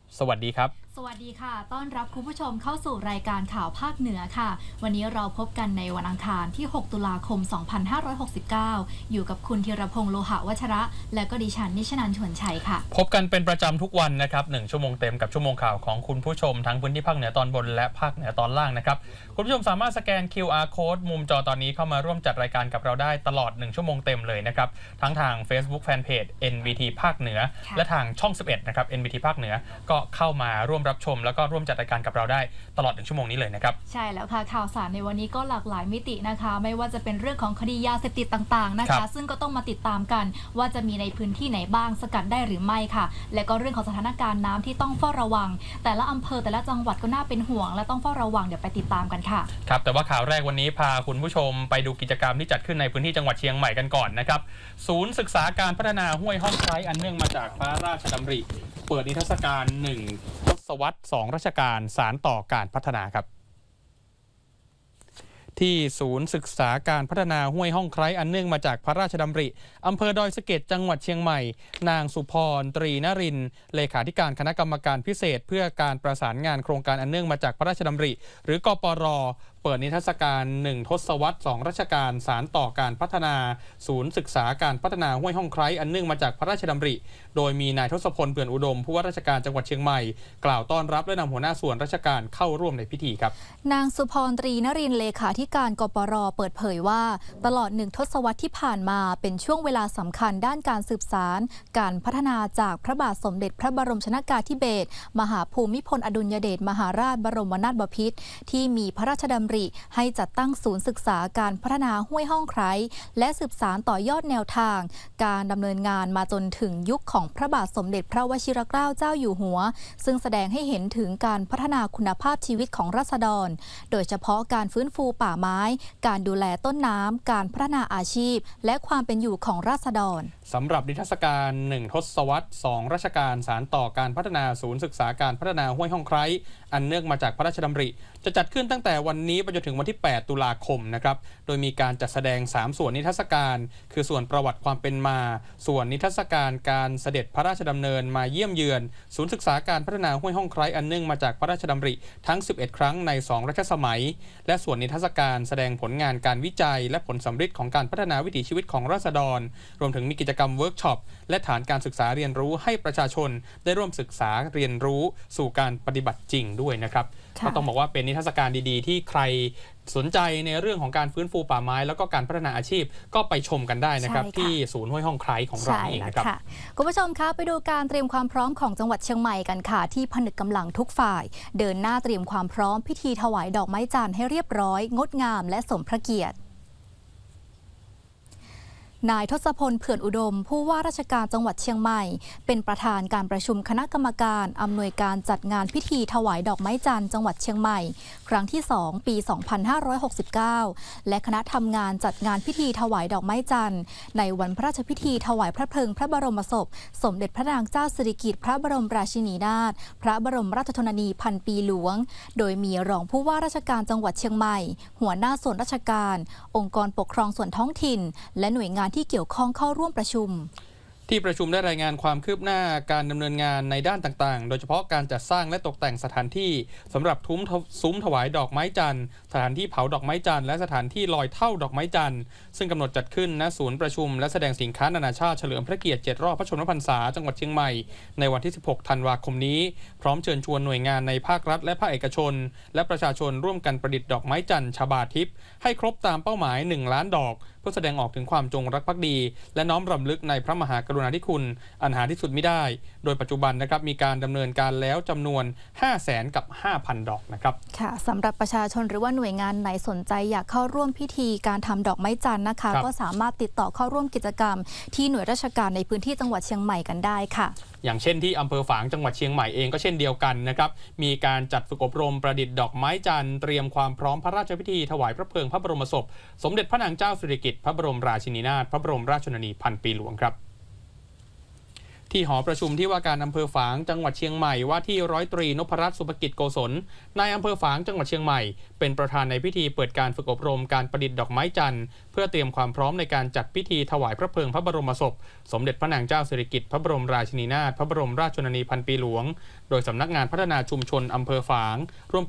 สวัสดีครับสวัสดีค่ะต้อนรับคุณผู้ชมเข้าสู่รายการข่าวภาคเหนือค่ะวันนี้เราพบกันในวันอังคารที่ 6 ตุลาคม 2569 อยู่กับคุณธีรพงษ์โลหะวัชระ และก็ดิฉันนิชนันท์ ชวนชัยค่ะพบกันเป็นประจำทุกวันนะครับ1 ชั่วโมงเต็มกับชั่วโมงข่าวของคุณผู้ชมทั้งพื้นที่ภาคเหนือตอนบนและภาคเหนือตอนล่างนะครับคุณผู้ชมสามารถสแกน QR Code มุมจอตอนนี้เข้ามาร่วมจัดรายการกับเราได้ตลอด1 ชั่วโมงเต็มเลยนะครับทั้งทาง Facebook Fanpage NBT ภาคเหนือและทางช่อง 11 นะครับ NBT ภาคเหนือก็เข้ามาร่วมรับชมแล้วก็ร่วมจัดรายการกับเราได้ตลอด1 ชั่วโมงนี้เลยนะครับใช่แล้วค่ะข่าวสารในวันนี้ก็หลากหลายมิตินะคะไม่ว่าจะเป็นเรื่องของคดียาเสพติดต่างๆนะคะซึ่งก็ต้องมาติดตามกันว่าจะมีในพื้นที่ไหนบ้างสกัดได้หรือไม่ค่ะและก็เรื่องของสถานการณ์น้ำที่ต้องเฝ้าระวังแต่ละอำเภอแต่ละจังหวัดก็น่าเป็นห่วงและต้องเฝ้าระวังเดี๋ยวไปติดตามกันค่ะครับแต่ว่าข่าวแรกวันนี้พาคุณผู้ชมไปดูกิจกรรมที่จัดขึ้นในพื้นที่จังหวัดเชียงใหม่กันก่อนนะครับศูนย์ศึกษาการพัฒนาห้วยห้องไคล้อันเนื่องมาจากพระราชดำริเปิดนิทรรศการ1 ทศวรรษ 2 รัชกาลสานต่อการพัฒนาครับที่ศูนย์ศึกษาการพัฒนาห้วยห้องไคล้อันเนื่องมาจากพระราชดำริอำเภอดอยสะเก็ดจังหวัดเชียงใหม่นางสุพรตรีนรินทร์เลขาธิการคณะกรรมการพิเศษเพื่อการประสานงานโครงการอันเนื่องมาจากพระราชดำริหรือกปร.เปิดนิทรรศการ1 ทศวรรษ 2 รัชกาลสานต่อการพัฒนาศูนย์ศึกษาการพัฒนาห้วยห้องไคล้อันเนื่องมาจากพระราชดำริโดยมีนายทศพลเปื่อนอุดมผู้ว่าราชการจังหวัดเชียงใหม่กล่าวต้อนรับและนำหัวหน้าส่วนราชการเข้าร่วมในพิธีครับนางสุพรตรีนรินทร์เลขาธิการกปร.เปิดเผยว่าตลอด1 ทศวรรษที่ผ่านมาเป็นช่วงเวลาสำคัญด้านการสืบสารการพัฒนาจากพระบาทสมเด็จพระบรมชนกาธิเบศรมหาภูมิพลอดุลยเดชมหาราชบรมนาถบพิตรที่มีพระราชดำริให้จัดตั้งศูนย์ศึกษาการพัฒนาห้วยห้องไคล้และสืบสารต่อยอดแนวทางการดำเนินงานมาจนถึงยุคของพระบาทสมเด็จพระวชิรเกล้าเจ้าอยู่หัวซึ่งแสดงให้เห็นถึงการพัฒนาคุณภาพชีวิตของราษฎรโดยเฉพาะการฟื้นฟูป่าไม้การดูแลต้นน้ำการพัฒนาอาชีพและความเป็นอยู่ของราษฎรสำหรับนิทรรศการ1 ทศวรรษ 2 รัชกาลสานต่อการพัฒนาศูนย์ศึกษาการพัฒนาห้วยห้องไคล้อันเนื่องมาจากพระราชดำริจะจัดขึ้นตั้งแต่วันนี้ไปจนถึงวันที่ 8 ตุลาคมนะครับโดยมีการจัดแสดง3 ส่วนนิทรรศการคือส่วนประวัติความเป็นมาส่วนนิทรรศการการเสด็จพระราชดำเนินมาเยี่ยมเยือนศูนย์ศึกษาการพัฒนาห้วยห้องไคล้อันเนื่องมาจากพระราชดำริทั้ง11 ครั้งใน2 รัชสมัยและส่วนนิทรรศการแสดงผลงานการวิจัยและผลสำฤทธิ์ของการพัฒนาวิถีชีวิตของราษฎรรวมถึงมีกิจกรรมเวิร์กช็อปและฐานการศึกษาเรียนรู้ให้ประชาชนได้ร่วมศึกษาเรียนรู้สู่การปฏิบัติจริงด้วยนะครับก็ต้องบอกว่าเป็นนิทรรศการดีๆที่ใครสนใจในเรื่องของการฟื้นฟูป่าไม้แล้วก็การพัฒนาอาชีพก็ไปชมกันได้นะครับที่ศูนย์ห้วยห้องไคล้ของเราเองนะครับคุณผู้ชมคะไปดูการเตรียมความพร้อมของจังหวัดเชียงใหม่กันค่ะที่ผนึกกำลังทุกฝ่ายเดินหน้าเตรียมความพร้อมพิธีถวายดอกไม้จันทร์ให้เรียบร้อยงดงามและสมพระเกียรตินายทศพลเผื่อนอุดมผู้ว่าราชการจังหวัดเชียงใหม่เป็นประธานการประชุมคณะกรรมการอำนวยการจัดงานพิธีถวายดอกไม้จันทร์จังหวัดเชียงใหม่ครั้งที่ 2 ปี 2569 และคณะทำงานจัดงานพิธีถวายดอกไม้จันทร์ในวันพระราชพิธีถวายพระเพลิงพระบรมศพสมเด็จพระนางเจ้าสิริกิติ์พระบรมราชินีนาถพระบรมราชชนนีพันปีหลวงโดยมีรองผู้ว่าราชการจังหวัดเชียงใหม่หัวหน้าส่วนราชการองค์กรปกครองส่วนท้องถิ่นและหน่วยงานที่เกี่ยวข้องเข้าร่วมประชุมที่ประชุมได้รายงานความคืบหน้าการดำเนินงานในด้านต่างๆโดยเฉพาะการจัดสร้างและตกแต่งสถานที่สำหรับซุ้มถวายดอกไม้จันทร์สถานที่เผาดอกไม้จันทร์และสถานที่ลอยเท่าดอกไม้จันทร์ซึ่งกำหนดจัดขึ้นณศูนย์ประชุมและแสดงสินค้านานาชาติเฉลิมพระเกียรติ7 รอบพระชนมพรรษาจังหวัดเชียงใหม่ในวันที่ 16 ธันวาคมนี้พร้อมเชิญชวนหน่วยงานในภาครัฐและภาคเอกชนและประชาชนร่วมกันประดิษฐ์ดอกไม้จันทร์ชบาทิพย์ให้ครบตามเป้าหมาย1 ล้านดอกเพื่อแสดงออกถึงความจงรักภักดีและน้อมรำลึกในพระมหากรุณาธิคุณอันหาที่สุดมิได้โดยปัจจุบันนะครับมีการดำเนินการแล้วจำนวน 500,000 ดอกนะครับค่ะสำหรับประชาชนหรือว่าหน่วยงานไหนสนใจอยากเข้าร่วมพิธีการทำดอกไม้จันทร์นะคะก็สามารถติดต่อเข้าร่วมกิจกรรมที่หน่วยราชการในพื้นที่จังหวัดเชียงใหม่กันได้ค่ะอย่างเช่นที่อำเภอฝางจังหวัดเชียงใหม่เองก็เช่นเดียวกันนะครับมีการจัดฝึกอบรมประดิษฐ์ดอกไม้จันทร์เตรียมความพร้อมพระราชพิธีถวายพระเพลิงพระบรมศพสมเด็จพระนางเจ้าสิริกิติ์พระบรมราชินีนาถพระบรมราชชนนีพันปีหลวงครับที่หอประชุมที่ว่าการอำเภอฝางจังหวัดเชียงใหม่ว่าที่ร้อยตรีนพรัตน์สุภกิจโกศลนายอำเภอฝางจังหวัดเชียงใหม่เป็นประธานในพิธีเปิดการฝึกอบรมการประดิษฐ์ดอกไม้จันทร์เพื่อเตรียมความพร้อมในการจัดพิธีถวายพระเพลิงพระบรมศพสมเด็จพระนางเจ้าสิริกิติ์พระบรมราชินีนาถพระบรมราชชนนีพันปีหลวงโดยสำนักงานพัฒนาชุมชนอำเภอฝางร่วม